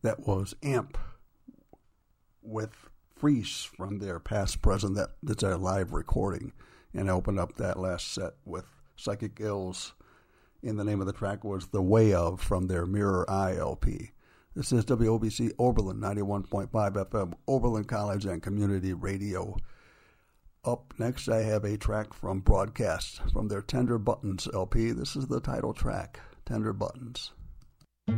That was AMP with Freeze from their Past Present. That's our live recording. And I opened up that last set with Psychic Ills. And the name of the track was The Way Of from their Mirror Eye LP. This is WOBC Oberlin 91.5 FM, Oberlin College and Community Radio. Up next, I have a track from Broadcast from their Tender Buttons LP. This is the title track, Tender Buttons.